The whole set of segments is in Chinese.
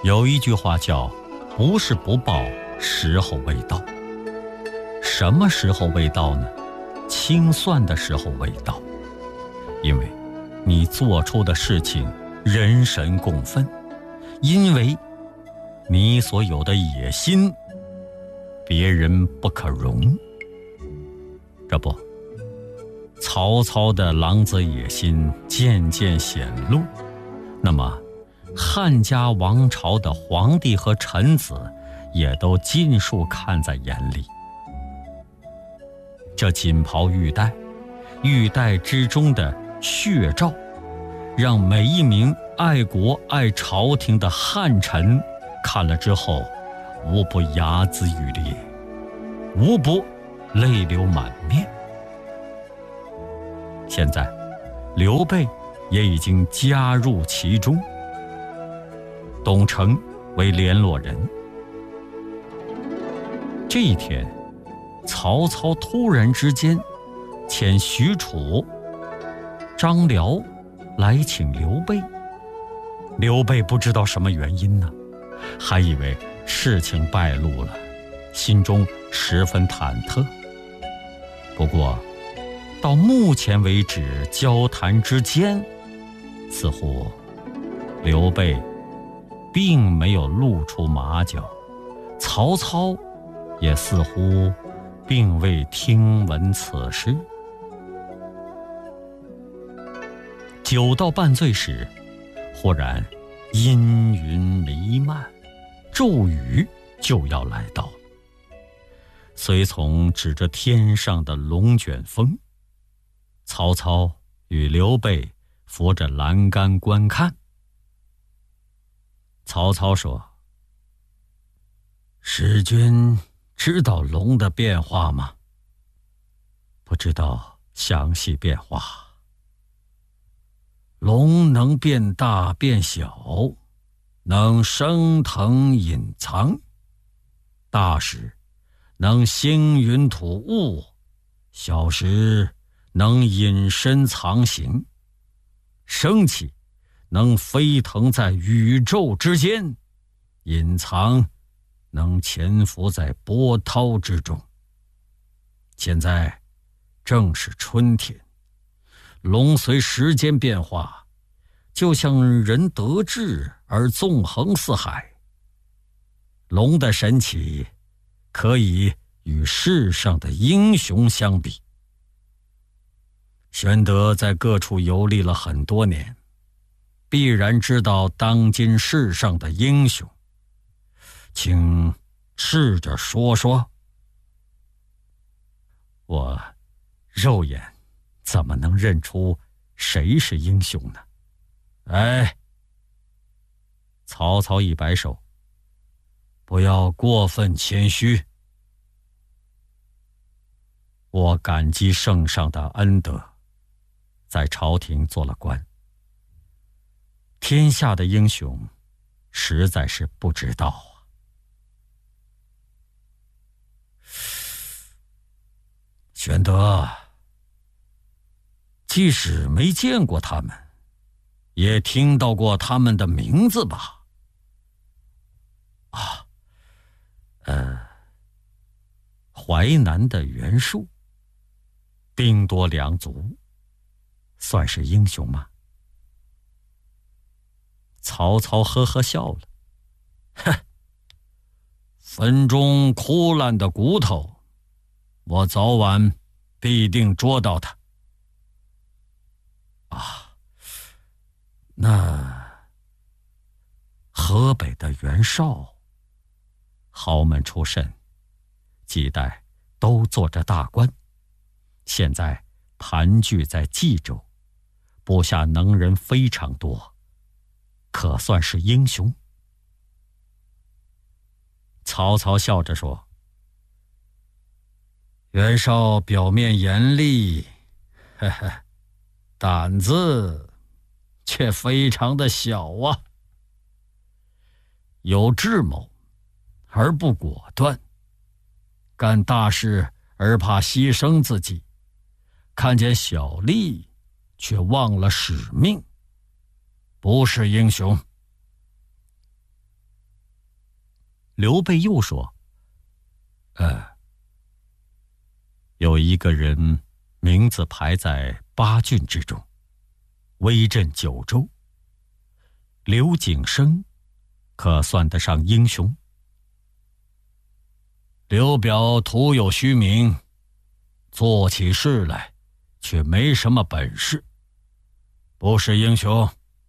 有一句话叫“不是不报，时候未到”。什么时候未到呢？清算的时候未到。因为你做出的事情人神共愤，因为你所有的野心别人不可容。这不，曹操的狼子野心渐渐显露，那么汉家王朝的皇帝和臣子也都尽数看在眼里。这锦袍玉带，玉带之中的血诏，让每一名爱国爱朝廷的汉臣看了之后，无不睚眦欲裂，无不泪流满面。现在刘备也已经加入其中，董承为联络人。这一天，曹操突然之间遣许褚、张辽来请刘备。刘备不知道什么原因呢，还以为事情败露了，心中十分忐忑。不过到目前为止交谈之间，似乎刘备并没有露出马脚，曹操也似乎并未听闻此事。酒到半醉时，忽然阴云弥漫，骤雨就要来到。随从指着天上的龙卷风，曹操与刘备扶着栏杆观看。曹操说：“使君知道龙的变化吗？”“不知道详细变化。”“龙能变大变小，能升腾隐藏。大时能星云吐雾，小时能隐身藏形。升起能飞腾在宇宙之间，隐藏能潜伏在波涛之中。现在正是春天，龙随时间变化，就像人得志而纵横四海。龙的神奇可以与世上的英雄相比。玄德在各处游历了很多年，必然知道当今世上的英雄，请试着说说。”“我肉眼怎么能认出谁是英雄呢？”“哎！”曹操一摆手，“不要过分谦虚。我感激圣上的恩德，在朝廷做了官，天下的英雄实在是不知道啊。”“玄德，即使没见过他们，也听到过他们的名字吧？”“淮南的袁术，兵多粮足，算是英雄吗？”曹操呵呵笑了，“哼，坟中枯烂的骨头，我早晚必定捉到他。”“啊，那河北的袁绍，豪门出身，几代都做着大官，现在盘踞在冀州，部下能人非常多，可算是英雄。”曹操笑着说：“袁绍表面严厉，呵呵，胆子却非常的小啊。有智谋而不果断，干大事而怕牺牲自己，看见小利却忘了使命，不是英雄。” 刘备又说：“有一个人名字排在8郡之中，威震9州。刘景升可算得上英雄。刘表徒有虚名，做起事来却没什么本事，不是英雄。”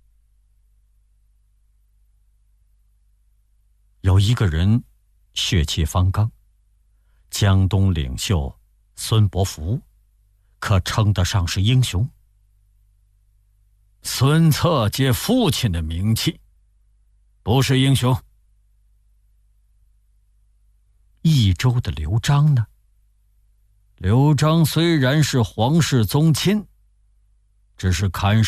有一个人血气方刚，江东领袖孙伯符可称得上是英雄。孙策借父亲的名气，不是英雄。益州的刘璋呢？刘璋虽然是皇室宗亲，只是看